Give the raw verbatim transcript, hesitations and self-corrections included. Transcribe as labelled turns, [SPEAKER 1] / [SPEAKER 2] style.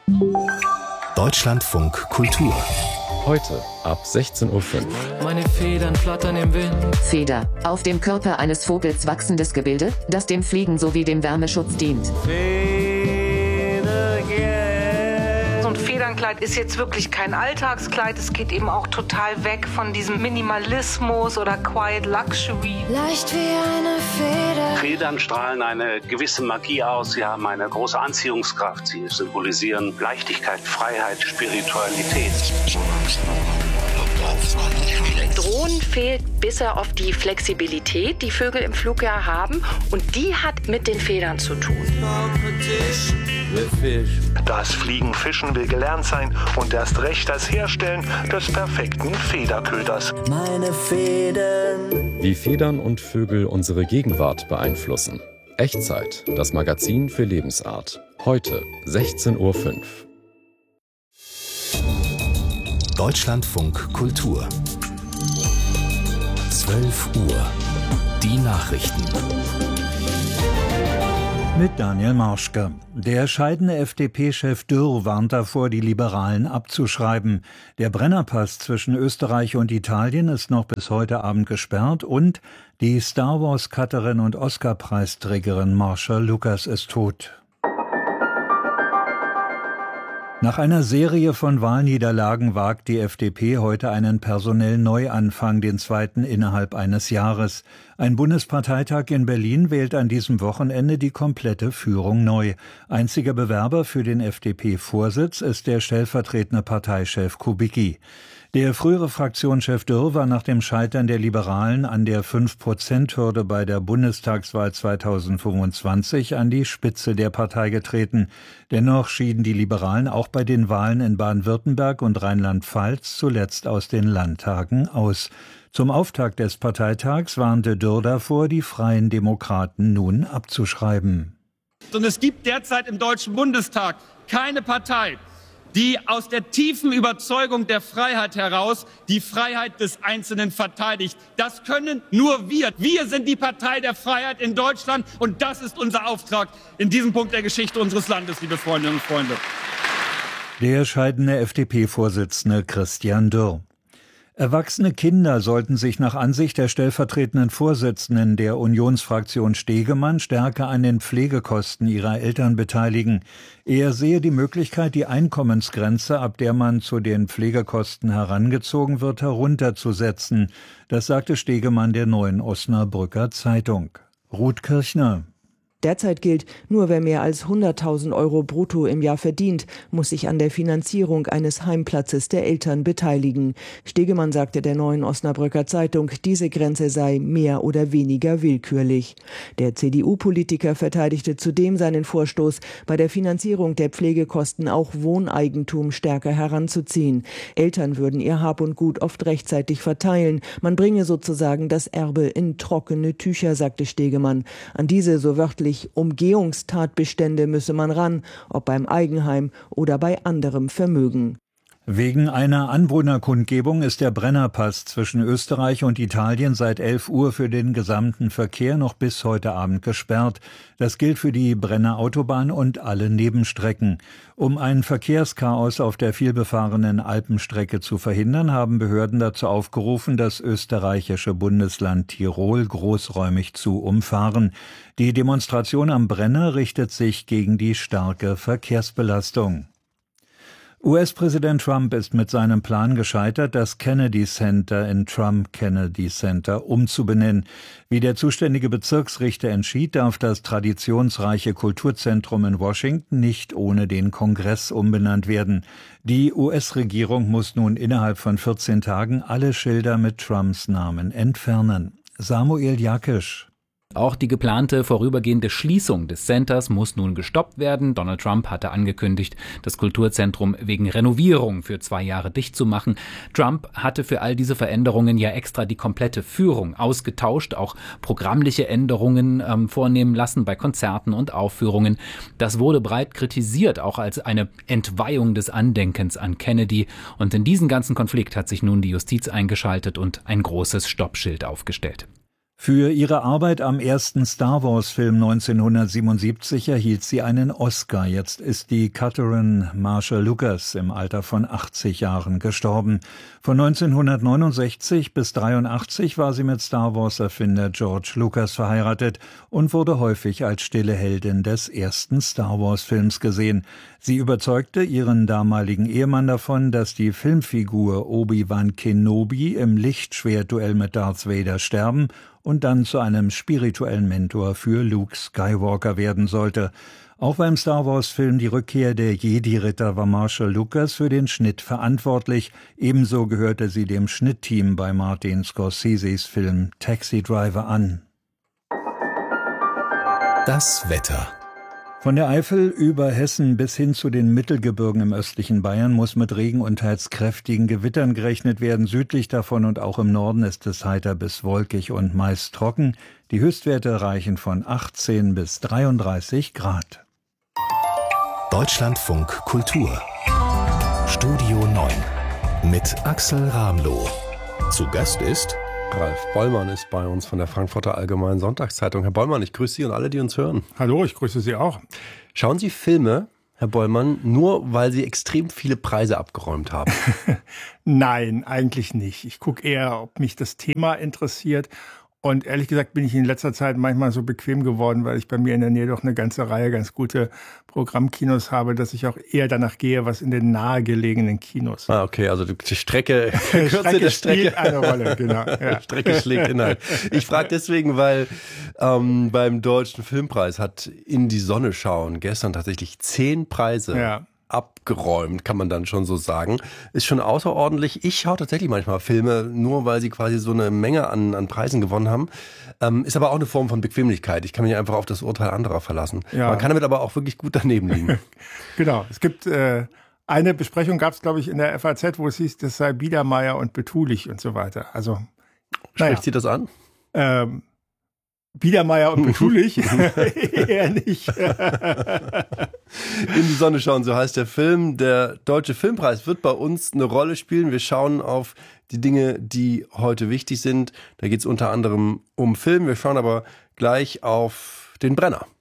[SPEAKER 1] Deutschlandfunk Kultur.
[SPEAKER 2] Heute ab sechzehn Uhr fünf.
[SPEAKER 3] Meine Federn flattern im Wind.
[SPEAKER 4] Feder, auf dem Körper eines Vogels wachsendes Gebilde, das dem Fliegen sowie dem Wärmeschutz dient.
[SPEAKER 5] So ein Federnkleid ist jetzt wirklich kein Alltagskleid. Es geht eben auch total weg von diesem Minimalismus oder Quiet Luxury.
[SPEAKER 6] Leicht wie eine Feder.
[SPEAKER 7] Federn strahlen eine gewisse Magie aus. Sie haben eine große Anziehungskraft. Sie symbolisieren Leichtigkeit, Freiheit, Spiritualität.
[SPEAKER 8] Drohnen fehlt bisher oft die Flexibilität, die Vögel im Flugjahr haben. Und die hat mit den Federn zu tun.
[SPEAKER 9] Das Fliegen, Fischen will gelernt sein und erst recht das Herstellen des perfekten Federköders.
[SPEAKER 10] Meine Federn.
[SPEAKER 2] Wie Federn und Vögel unsere Gegenwart beeinflussen. Echtzeit, das Magazin für Lebensart. Heute sechzehn Uhr fünf.
[SPEAKER 1] Deutschlandfunk Kultur. zwölf Uhr. Die Nachrichten.
[SPEAKER 11] Mit Daniel Marschke. Der scheidende F D P-Chef Dürr warnt davor, die Liberalen abzuschreiben. Der Brennerpass zwischen Österreich und Italien ist noch bis heute Abend gesperrt und die Star-Wars-Cutterin und Oscar-Preisträgerin Marsha Lucas ist tot. Nach einer Serie von Wahlniederlagen wagt die F D P heute einen personellen Neuanfang, den zweiten innerhalb eines Jahres. Ein Bundesparteitag in Berlin wählt an diesem Wochenende die komplette Führung neu. Einziger Bewerber für den F D P-Vorsitz ist der stellvertretende Parteichef Kubicki. Der frühere Fraktionschef Dürr war nach dem Scheitern der Liberalen an der fünf Prozent Hürde bei der Bundestagswahl zweitausendfünfundzwanzig an die Spitze der Partei getreten. Dennoch schieden die Liberalen auch bei den Wahlen in Baden-Württemberg und Rheinland-Pfalz zuletzt aus den Landtagen aus. Zum Auftakt des Parteitags warnte Dürr davor, die Freien Demokraten nun abzuschreiben.
[SPEAKER 12] Und es gibt derzeit im Deutschen Bundestag keine Partei, die aus der tiefen Überzeugung der Freiheit heraus die Freiheit des Einzelnen verteidigt. Das können nur wir. Wir sind die Partei der Freiheit in Deutschland und das ist unser Auftrag in diesem Punkt der Geschichte unseres Landes, liebe Freundinnen und Freunde.
[SPEAKER 11] Der scheidende F D P-Vorsitzende Christian Dürr. Erwachsene Kinder sollten sich nach Ansicht der stellvertretenden Vorsitzenden der Unionsfraktion Stegemann stärker an den Pflegekosten ihrer Eltern beteiligen. Er sehe die Möglichkeit, die Einkommensgrenze, ab der man zu den Pflegekosten herangezogen wird, herunterzusetzen. Das sagte Stegemann der Neuen Osnabrücker Zeitung. Ruth Kirchner.
[SPEAKER 13] Derzeit gilt, nur wer mehr als hunderttausend Euro brutto im Jahr verdient, muss sich an der Finanzierung eines Heimplatzes der Eltern beteiligen. Stegemann sagte der Neuen Osnabrücker Zeitung, diese Grenze sei mehr oder weniger willkürlich. Der C D U-Politiker verteidigte zudem seinen Vorstoß, bei der Finanzierung der Pflegekosten auch Wohneigentum stärker heranzuziehen. Eltern würden ihr Hab und Gut oft rechtzeitig verteilen. Man bringe sozusagen das Erbe in trockene Tücher, sagte Stegemann. An diese, so wörtlich, Umgehungstatbestände müsse man ran, ob beim Eigenheim oder bei anderem Vermögen.
[SPEAKER 11] Wegen einer Anwohnerkundgebung ist der Brennerpass zwischen Österreich und Italien seit elf Uhr für den gesamten Verkehr noch bis heute Abend gesperrt. Das gilt für die Brenner Autobahn und alle Nebenstrecken. Um ein Verkehrschaos auf der vielbefahrenen Alpenstrecke zu verhindern, haben Behörden dazu aufgerufen, das österreichische Bundesland Tirol großräumig zu umfahren. Die Demonstration am Brenner richtet sich gegen die starke Verkehrsbelastung. U S-Präsident Trump ist mit seinem Plan gescheitert, das Kennedy Center in Trump Kennedy Center umzubenennen. Wie der zuständige Bezirksrichter entschied, darf das traditionsreiche Kulturzentrum in Washington nicht ohne den Kongress umbenannt werden. Die U S-Regierung muss nun innerhalb von vierzehn Tagen alle Schilder mit Trumps Namen entfernen. Samuel Jakisch.
[SPEAKER 14] Auch die geplante vorübergehende Schließung des Centers muss nun gestoppt werden. Donald Trump hatte angekündigt, das Kulturzentrum wegen Renovierung für zwei Jahre dicht zu machen. Trump hatte für all diese Veränderungen ja extra die komplette Führung ausgetauscht, auch programmliche Änderungen ähm, vornehmen lassen bei Konzerten und Aufführungen. Das wurde breit kritisiert, auch als eine Entweihung des Andenkens an Kennedy. Und in diesen ganzen Konflikt hat sich nun die Justiz eingeschaltet und ein großes Stoppschild aufgestellt.
[SPEAKER 11] Für ihre Arbeit am ersten Star-Wars-Film neunzehnhundertsiebenundsiebzig erhielt sie einen Oscar. Jetzt ist die Catherine Marshall-Lucas im Alter von achtzig Jahren gestorben. Von neunzehnhundertneunundsechzig bis dreiundachtzig war sie mit Star-Wars-Erfinder George Lucas verheiratet und wurde häufig als stille Heldin des ersten Star-Wars-Films gesehen. Sie überzeugte ihren damaligen Ehemann davon, dass die Filmfigur Obi-Wan Kenobi im Lichtschwertduell mit Darth Vader sterben und dann zu einem spirituellen Mentor für Luke Skywalker werden sollte. Auch beim Star-Wars-Film Die Rückkehr der Jedi-Ritter war Marshall-Lucas für den Schnitt verantwortlich. Ebenso gehörte sie dem Schnittteam bei Martin Scorseses Film Taxi Driver an.
[SPEAKER 1] Das Wetter.
[SPEAKER 11] Von der Eifel über Hessen bis hin zu den Mittelgebirgen im östlichen Bayern muss mit Regen und teils kräftigen Gewittern gerechnet werden. Südlich davon und auch im Norden ist es heiter bis wolkig und meist trocken. Die Höchstwerte reichen von achtzehn bis dreiunddreißig Grad.
[SPEAKER 1] Deutschlandfunk Kultur. Studio neun mit Axel Ramloh. Zu Gast ist
[SPEAKER 15] Ralf Bollmann ist bei uns von der Frankfurter Allgemeinen Sonntagszeitung. Herr Bollmann, ich grüße Sie und alle, die uns hören.
[SPEAKER 16] Hallo, ich grüße Sie auch.
[SPEAKER 15] Schauen Sie Filme, Herr Bollmann, nur weil Sie extrem viele Preise abgeräumt haben?
[SPEAKER 16] Nein, eigentlich nicht. Ich gucke eher, ob mich das Thema interessiert. Und ehrlich gesagt bin ich in letzter Zeit manchmal so bequem geworden, weil ich bei mir in der Nähe doch eine ganze Reihe ganz gute Programmkinos habe, dass ich auch eher danach gehe, was in den nahegelegenen Kinos.
[SPEAKER 15] Ah, okay, also die Strecke,
[SPEAKER 16] die Strecke der Strecke spielt eine Rolle, genau. Ja.
[SPEAKER 15] Strecke schlägt Inhalt. Ich frage deswegen, weil ähm, beim Deutschen Filmpreis hat In die Sonne schauen gestern tatsächlich zehn Preise ja. abgeräumt, kann man dann schon so sagen. Ist schon außerordentlich. Ich schaue tatsächlich manchmal Filme, nur weil sie quasi so eine Menge an, an Preisen gewonnen haben. Ähm, ist aber auch eine Form von Bequemlichkeit. Ich kann mich einfach auf das Urteil anderer verlassen. Ja. Man kann damit aber auch wirklich gut daneben liegen.
[SPEAKER 16] Genau. Es gibt äh, eine Besprechung, gab es glaube ich in der F A Z, wo es hieß, das sei Biedermeier und Betulich und so weiter. Also
[SPEAKER 15] spricht naja. Sie das an?
[SPEAKER 16] Ähm, Biedermeier und Betulich? Eher nicht.
[SPEAKER 15] In die Sonne schauen, so heißt der Film. Der Deutsche Filmpreis wird bei uns eine Rolle spielen. Wir schauen auf die Dinge, die heute wichtig sind. Da geht es unter anderem um Film. Wir schauen aber gleich auf den Brenner.